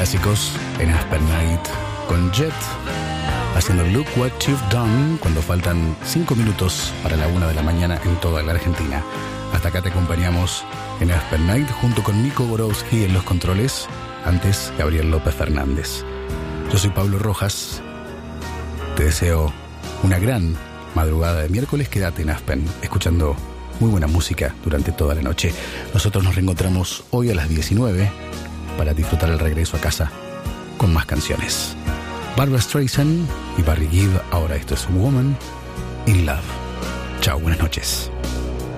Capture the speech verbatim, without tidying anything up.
clásicos en Aspen Night con Jet, haciendo Look What You've Done cuando faltan cinco minutos para la una de la mañana en toda la Argentina. Hasta acá te acompañamos en Aspen Night junto con Nico Borowski en los controles, antes Gabriel López Fernández. Yo soy Pablo Rojas, te deseo una gran madrugada de miércoles. Quédate en Aspen escuchando muy buena música durante toda la noche. Nosotros nos reencontramos hoy a las diecinueve para disfrutar el regreso a casa con más canciones. Barbra Streisand y Barry Gibb, ahora esto es Woman in Love. Chao, buenas noches.